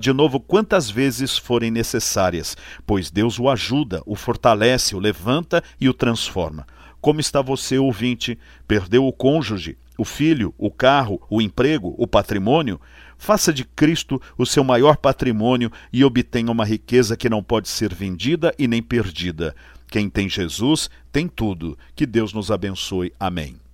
de novo quantas vezes forem necessárias, pois Deus o ajuda, o fortalece, o levanta e o transforma. Como está você, ouvinte? Perdeu o cônjuge, o filho, o carro, o emprego, o patrimônio? Faça de Cristo o seu maior patrimônio e obtenha uma riqueza que não pode ser vendida e nem perdida. Quem tem Jesus tem tudo. Que Deus nos abençoe. Amém.